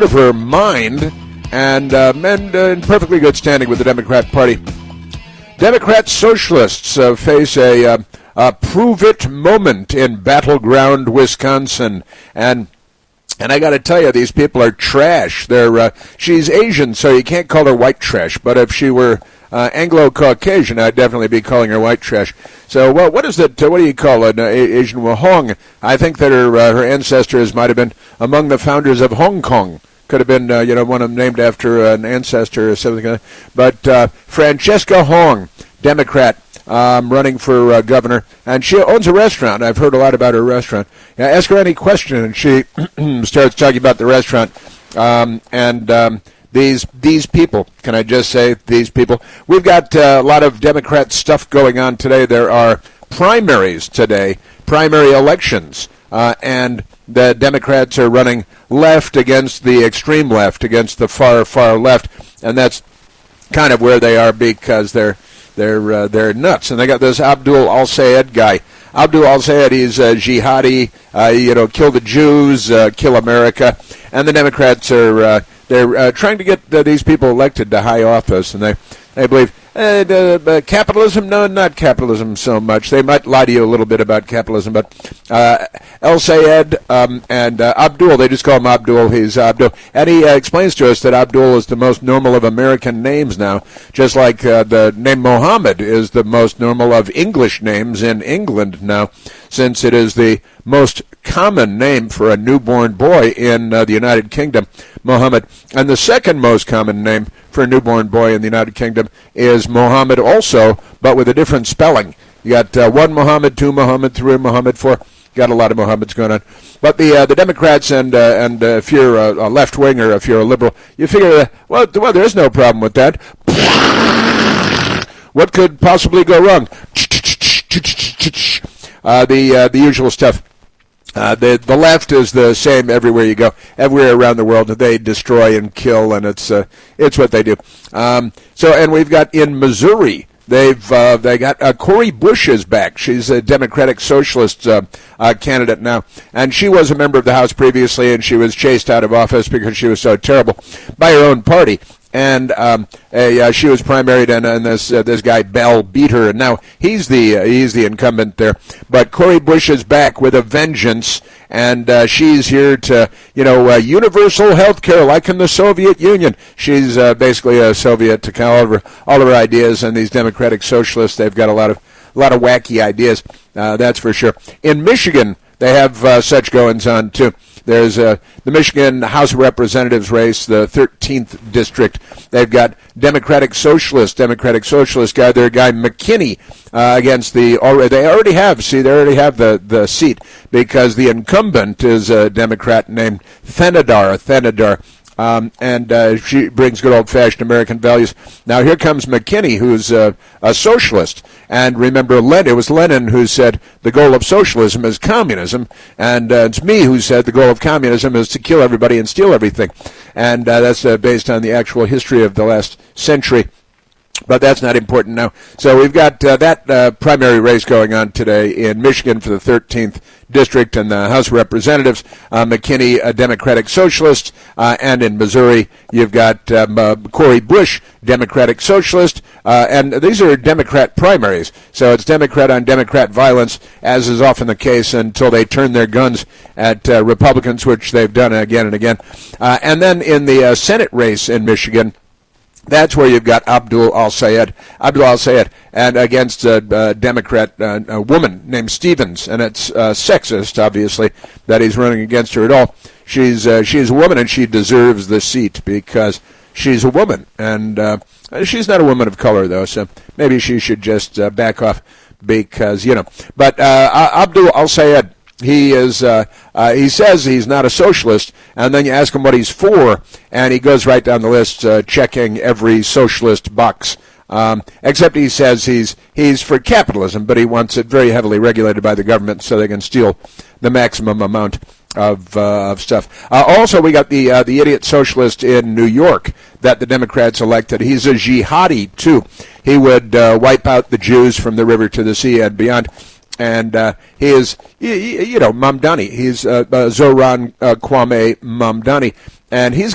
of her mind and in perfectly good standing with the Democrat Party. Democrat socialists face a prove-it moment in battleground Wisconsin, and I got to tell you, these people are trash. She's Asian, so you can't call her white trash, but if she were Anglo-Caucasian, I'd definitely be calling her white trash. So, well, what is it? What do you call an Asian? Hong. I think that her ancestors might have been among the founders of Hong Kong. Could have been, one of them named after an ancestor or something. But Francesca Hong, Democrat, running for governor, and she owns a restaurant. I've heard a lot about her restaurant. Ask her any question, and she starts talking about the restaurant. These people, can I just say these people? We've got a lot of Democrat stuff going on today. There are primaries today, primary elections, and the Democrats are running left against the extreme left, against the far, far left, and that's kind of where they are because they're nuts. And they got this Abdul al-Sayed guy. Abdul al-Sayed, he's a jihadi, kill the Jews, kill America, and the Democrats are they're trying to get these people elected to high office, and they believe capitalism. No, not capitalism so much. They might lie to you a little bit about capitalism, but al-Sayed and Abdul, they just call him Abdul. He's Abdul, and he explains to us that Abdul is the most normal of American names now, just like the name Mohammed is the most normal of English names in England now, since it is the most common name for a newborn boy in the United Kingdom, Mohammed. And the second most common name for a newborn boy in the United Kingdom is Mohammed also, but with a different spelling. You got one Mohammed, two Mohammed, three Mohammed, four. Got a lot of Mohammeds going on. But the Democrats and if you're a left-wing or if you're a liberal, you figure, well, there's no problem with that. What could possibly go wrong? The usual stuff. The left is the same everywhere you go, everywhere around the world. They destroy and kill, and it's what they do. And we've got in Missouri, they got Cori Bush is back. She's a Democratic Socialist candidate now, and she was a member of the House previously, and she was chased out of office because she was so terrible by her own party. And she was primaried, and this guy Bell beat her, and now he's the incumbent there. But Cori Bush is back with a vengeance, and she's here to universal health care like in the Soviet Union. She's basically a Soviet to kind of all of her ideas, and these Democratic Socialists, they've got a lot of wacky ideas. That's for sure. In Michigan, they have such goings on too. There's the Michigan House of Representatives race, the 13th district. They've got Democratic Socialist guy, their guy McKinney against they already have the seat because the incumbent is a Democrat named Thenadar. And she brings good old-fashioned American values. Now here comes McKinney, who's a socialist. And remember, it was Lenin who said the goal of socialism is communism, and it's me who said the goal of communism is to kill everybody and steal everything. And that's based on the actual history of the last century. But that's not important now. So we've got that primary race going on today in Michigan for the 13th District and the House of Representatives. McKinney, a Democratic Socialist. And in Missouri, you've got Cori Bush, Democratic Socialist. And these are Democrat primaries. So it's Democrat on Democrat violence, as is often the case until they turn their guns at Republicans, which they've done again and again. And then in the Senate race in Michigan, that's where you've got Abdul al-Sayed, and against a Democrat, a woman named Stevens, and it's sexist, obviously, that he's running against her at all. She's a woman, and she deserves the seat because she's a woman, and she's not a woman of color, though, so maybe she should just back off because, But Abdul al-Sayed, he says he's not a socialist, and then you ask him what he's for, and he goes right down the list, checking every socialist box. Except he says he's for capitalism, but he wants it very heavily regulated by the government so they can steal the maximum amount of stuff. Also, we got the idiot socialist in New York that the Democrats elected. He's a jihadi too. He would wipe out the Jews from the river to the sea and beyond. And he is, Mamdani. He's Zoran Kwame Mamdani, and he's